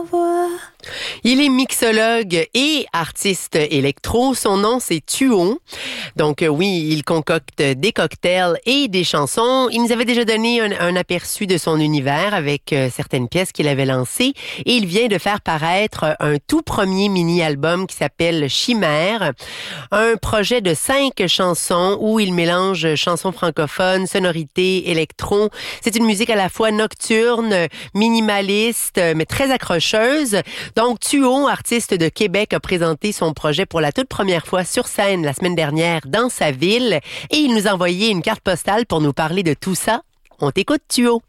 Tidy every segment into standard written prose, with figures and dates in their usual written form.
Il est mixologue et artiste électro. Son nom, c'est Tuo. Donc oui, il concocte des cocktails et des chansons. Il nous avait déjà donné un aperçu de son univers avec certaines pièces qu'il avait lancées. Et il vient de faire paraître un tout premier mini-album qui s'appelle Chimère. Un projet de 5 chansons où il mélange chansons francophones, sonorités, électro. C'est une musique à la fois nocturne, minimaliste, mais très accrocheuse. Donc, Tuo, artiste de Québec, a présenté son projet pour la toute première fois sur scène la semaine dernière dans sa ville et il nous a envoyé une carte postale pour nous parler de tout ça. On t'écoute, Tuo.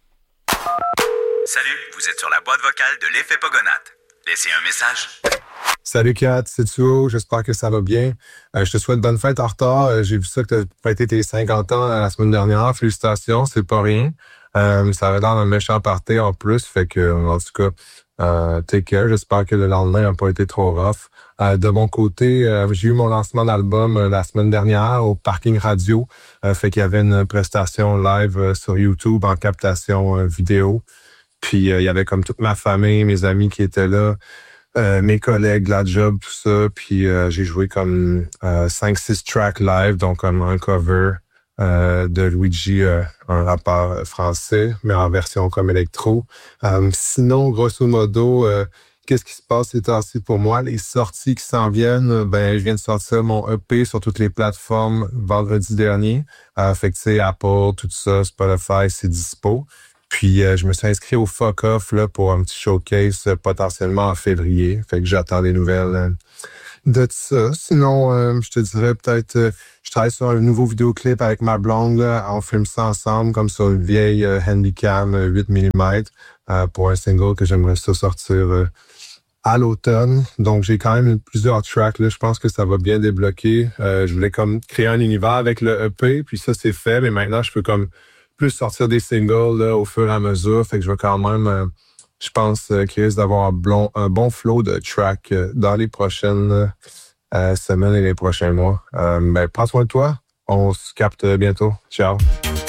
Salut, vous êtes sur la boîte vocale de l'Effet Pogonate. Laissez un message. Salut Kat, c'est Tuo, j'espère que ça va bien. Je te souhaite bonne fête en retard. J'ai vu ça que tu as fêté tes 50 ans la semaine dernière. Félicitations, c'est pas rien. Ça avait l'air d'un méchant party en plus, fait que en tout cas, take care. J'espère que le lendemain n'a pas été trop rough. De mon côté, j'ai eu mon lancement d'album la semaine dernière au Parking Radio. Fait qu'il y avait une prestation live sur YouTube en captation vidéo. Puis il y avait comme toute ma famille, mes amis qui étaient là, mes collègues, la job, tout ça. Puis j'ai joué comme 5-6 tracks live, donc comme un cover de Luigi, un rappeur français, mais en version comme électro. Sinon, grosso modo, qu'est-ce qui se passe ces temps-ci pour moi? Les sorties qui s'en viennent, je viens de sortir mon EP sur toutes les plateformes vendredi dernier. Fait que tu sais, Apple, tout ça, Spotify, c'est dispo. Puis je me suis inscrit au Fuck Off là, pour un petit showcase potentiellement en février. Fait que j'attends des nouvelles de ça. Sinon, je te dirais peut-être, je travaille sur un nouveau vidéoclip avec ma blonde. Là. On filme ça ensemble comme sur une vieille Handycam 8 mm pour un single que j'aimerais ça sortir à l'automne. Donc, j'ai quand même plusieurs tracks. Là. Je pense que ça va bien débloquer. Je voulais comme créer un univers avec le EP, puis ça, c'est fait. Mais maintenant, je peux comme plus sortir des singles là, au fur et à mesure. Fait que je vais quand même... je pense qu'il risque d'avoir un bon flow de track dans les prochaines semaines et les prochains mois. Prends soin de toi. On se capte bientôt. Ciao.